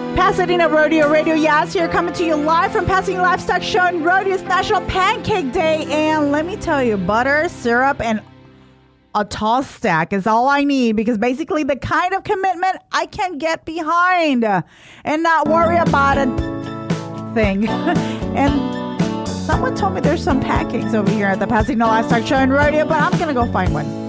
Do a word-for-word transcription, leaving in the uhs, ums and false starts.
Pasadena Rodeo Radio Yas here, coming to you live from Pasadena Livestock Show and Rodeo's National Pancake Day. And let me tell you, butter, syrup, and a tall stack is all I need, because basically the kind of commitment I can get behind and not worry about a thing. And someone told me there's some pancakes over here at the Pasadena Livestock Show and Rodeo, but I'm going to go find one.